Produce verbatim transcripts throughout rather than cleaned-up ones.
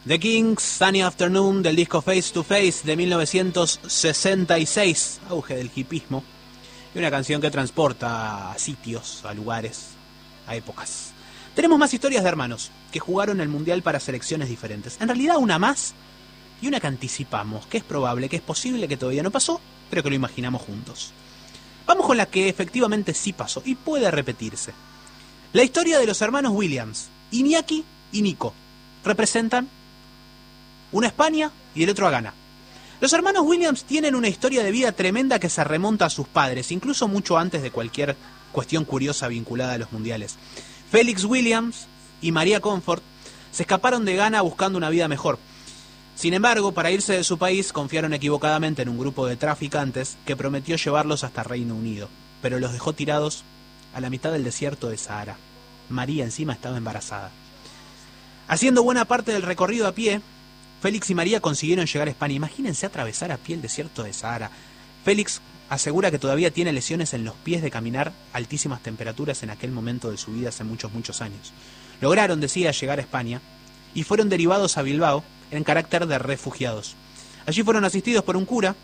The Kings, Sunny Afternoon, del disco Face to Face de mil novecientos sesenta y seis, auge del hipismo, y una canción que transporta a sitios, a lugares, a épocas. Tenemos más historias de hermanos que jugaron el Mundial para selecciones diferentes. En realidad una más y una que anticipamos, que es probable, que es posible, que todavía no pasó, pero que lo imaginamos juntos. Vamos con la que efectivamente sí pasó y puede repetirse. La historia de los hermanos Williams, Iñaki y Nico, representan uno a España y el otro a Ghana. Los hermanos Williams tienen una historia de vida tremenda que se remonta a sus padres, incluso mucho antes de cualquier cuestión curiosa vinculada a los mundiales. Félix Williams y María Comfort se escaparon de Ghana buscando una vida mejor. Sin embargo, para irse de su país, confiaron equivocadamente en un grupo de traficantes que prometió llevarlos hasta Reino Unido, pero los dejó tirados a la mitad del desierto de Sahara. María encima estaba embarazada. Haciendo buena parte del recorrido a pie, Félix y María consiguieron llegar a España. Imagínense atravesar a pie el desierto de Sahara. Félix asegura que todavía tiene lesiones en los pies de caminar a altísimas temperaturas en aquel momento de su vida hace muchos, muchos años. Lograron, decía, llegar a España y fueron derivados a Bilbao en carácter de refugiados. Allí fueron asistidos por un cura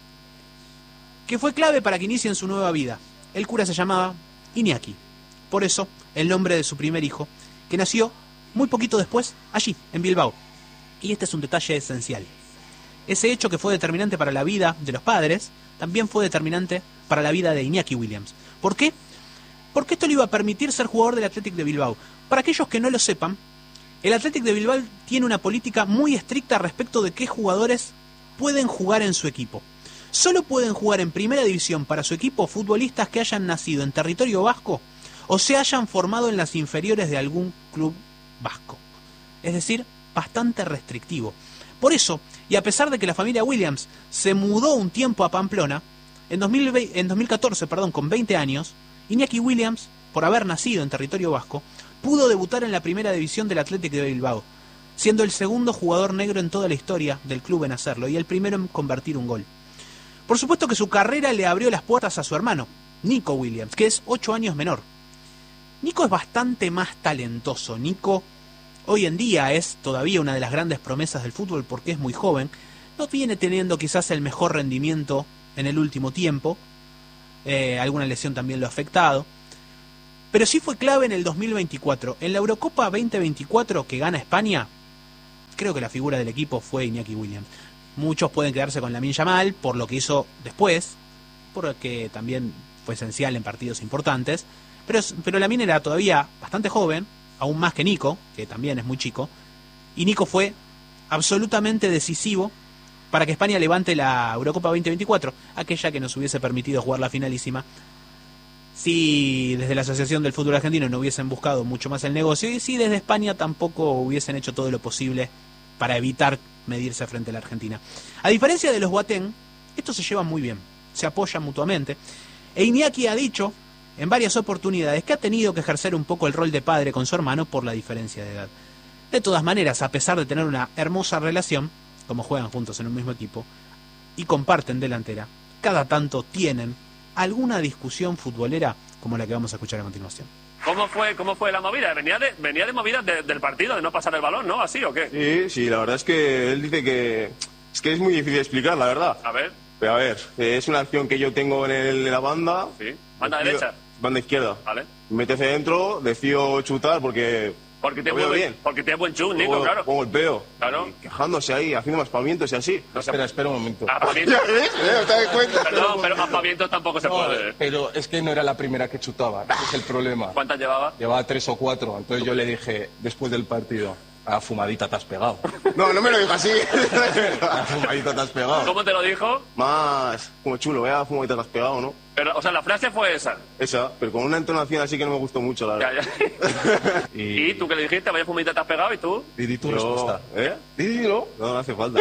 que fue clave para que inicien su nueva vida. El cura se llamaba Iñaki. Por eso, el nombre de su primer hijo, que nació muy poquito después, allí, en Bilbao. Y este es un detalle esencial. Ese hecho que fue determinante para la vida de los padres, también fue determinante para la vida de Iñaki Williams. ¿Por qué? Porque esto le iba a permitir ser jugador del Athletic de Bilbao. Para aquellos que no lo sepan, el Athletic de Bilbao tiene una política muy estricta respecto de qué jugadores pueden jugar en su equipo. Solo pueden jugar en primera división para su equipo futbolistas que hayan nacido en territorio vasco o se hayan formado en las inferiores de algún club vasco. Es decir, bastante restrictivo. Por eso, y a pesar de que la familia Williams se mudó un tiempo a Pamplona, en, dos mil veinte, en dos mil catorce, perdón, con veinte años, Iñaki Williams, por haber nacido en territorio vasco, pudo debutar en la primera división del Athletic de Bilbao, siendo el segundo jugador negro en toda la historia del club en hacerlo y el primero en convertir un gol. Por supuesto que su carrera le abrió las puertas a su hermano, Nico Williams, que es ocho años menor. Nico es bastante más talentoso. Nico hoy en día es todavía una de las grandes promesas del fútbol porque es muy joven. No viene teniendo quizás el mejor rendimiento en el último tiempo. Eh, alguna lesión también lo ha afectado. Pero sí fue clave en el dos mil veinticuatro. En la Eurocopa veinte veinticuatro que gana España, creo que la figura del equipo fue Iñaki Williams. Muchos pueden quedarse con Lamine Yamal por lo que hizo después, porque también fue esencial en partidos importantes. Pero, pero Lamine era todavía bastante joven, aún más que Nico, que también es muy chico, y Nico fue absolutamente decisivo para que España levante la Eurocopa veinte veinticuatro, aquella que nos hubiese permitido jugar la finalísima si desde la Asociación del Fútbol Argentino no hubiesen buscado mucho más el negocio y si desde España tampoco hubiesen hecho todo lo posible para evitar medirse frente a la Argentina. A diferencia de los Boateng, estos se llevan muy bien, se apoyan mutuamente, e Iñaki ha dicho en varias oportunidades que ha tenido que ejercer un poco el rol de padre con su hermano por la diferencia de edad. De todas maneras, a pesar de tener una hermosa relación, como juegan juntos en un mismo equipo y comparten delantera, cada tanto tienen alguna discusión futbolera como la que vamos a escuchar a continuación. ¿Cómo fue, cómo fue la movida? Venía de, venía de movidas de, del partido, de no pasar el balón, ¿no? ¿Así o qué? Sí, sí, la verdad es que él dice que es que es muy difícil de explicar, la verdad. A ver. Pero a ver, es una acción que yo tengo en, el, en la banda. Sí. ¿Banda decido, derecha? Banda izquierda. Vale. Mete hacia adentro, decido chutar porque... Porque te veo bien. Porque te buen chun, Nico, pongo, claro. Pongo el peo. Claro. Y quejándose ahí, haciendo aspavientos y así. No espera, espera un momento. Aspavientos. ¿Ya ves? ¿Eh? ¿Te das cuenta? Perdón, pero aspavientos tampoco se No, puede. pero es que no era la primera que chutaba, ese es el problema. ¿Cuántas llevaba? Llevaba tres o cuatro, entonces yo le dije, después del partido, a fumadita te has pegado. No, no me lo dijo así. A fumadita te has pegado. ¿Cómo te lo dijo? Más como chulo, vea, fumadita te has pegado, ¿no? Pero, o sea, la frase fue esa. Esa, pero con una entonación así que no me gustó mucho, la verdad. Ya, ya. ¿Y tú qué le dijiste? Vaya fumita te has pegado, ¿y tú? Y di tu Yo, respuesta. ¿Eh? Dilo. No, no hace falta.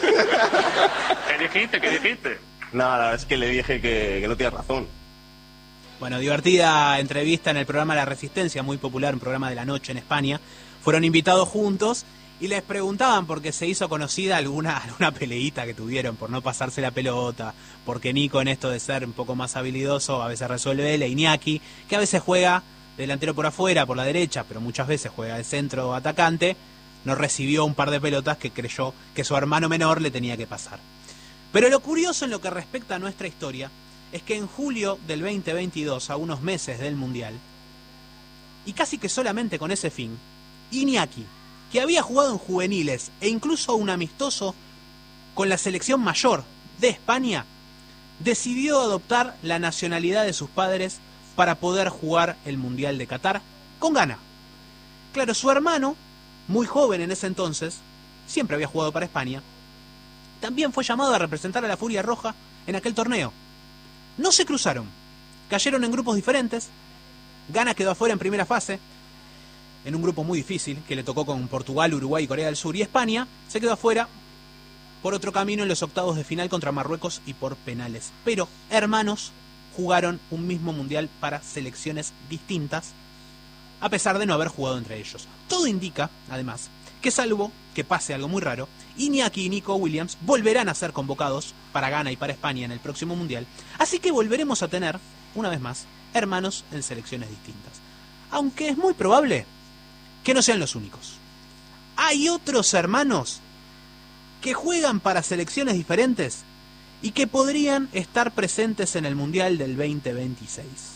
¿Qué dijiste? ¿Qué dijiste? Nada, es que le dije que, que no tienes razón. Bueno, divertida entrevista en el programa La Resistencia, muy popular, un programa de la noche en España. Fueron invitados juntos y les preguntaban porque se hizo conocida alguna, alguna peleita que tuvieron por no pasarse la pelota, porque Nico en esto de ser un poco más habilidoso a veces resuelve él, e Iñaki, que a veces juega delantero por afuera, por la derecha, pero muchas veces juega de centro atacante, no recibió un par de pelotas que creyó que su hermano menor le tenía que pasar. Pero lo curioso en lo que respecta a nuestra historia es que en julio del veinte veintidós, a unos meses del Mundial, y casi que solamente con ese fin, Iñaki, que había jugado en juveniles e incluso un amistoso con la selección mayor de España, decidió adoptar la nacionalidad de sus padres para poder jugar el Mundial de Qatar con Ghana. Claro, su hermano, muy joven en ese entonces, siempre había jugado para España, también fue llamado a representar a la Furia Roja en aquel torneo. No se cruzaron, cayeron en grupos diferentes. Ghana quedó afuera en primera fase, en un grupo muy difícil que le tocó con Portugal, Uruguay y Corea del Sur, y España se quedó afuera por otro camino en los octavos de final contra Marruecos y por penales. Pero hermanos jugaron un mismo mundial para selecciones distintas, a pesar de no haber jugado entre ellos. Todo indica, además, que salvo que pase algo muy raro, Iñaki y Nico Williams volverán a ser convocados para Ghana y para España en el próximo mundial, así que volveremos a tener, una vez más, hermanos en selecciones distintas. Aunque es muy probable que no sean los únicos. Hay otros hermanos que juegan para selecciones diferentes y que podrían estar presentes en el Mundial del veinte veintiséis.